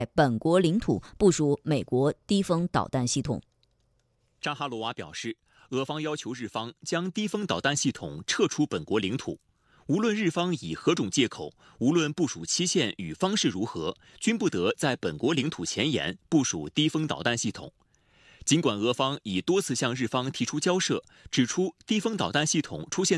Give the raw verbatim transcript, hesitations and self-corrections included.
本国领土部署美国低风导弹系统。 扎哈罗娃表示，俄方要求日方将低风导弹系统撤出本国领土，无论日方以何种借口，无论部署期限与方式如何，均不得在本国领土前沿部署低风导弹系统。尽管俄方已多次向日方提出交涉，指出低风导弹系统出现